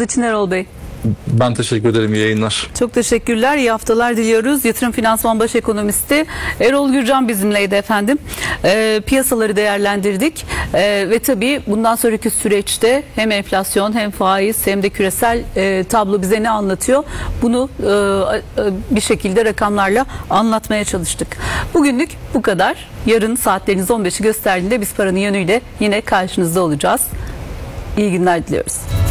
katıldığınız için Erol Bey. Ben teşekkür ederim. İyi yayınlar. Çok teşekkürler. İyi haftalar diliyoruz. Yatırım Finansman Baş Ekonomisti Erol Gürcan bizimleydi efendim. Piyasaları değerlendirdik. Ve tabii bundan sonraki süreçte hem enflasyon hem faiz hem de küresel tablo bize ne anlatıyor? Bunu bir şekilde rakamlarla anlatmaya çalıştık. Bugünlük bu kadar. Yarın saatleriniz 15'i gösterdiğinde biz paranın yönüyle yine karşınızda olacağız. İyi günler diliyoruz.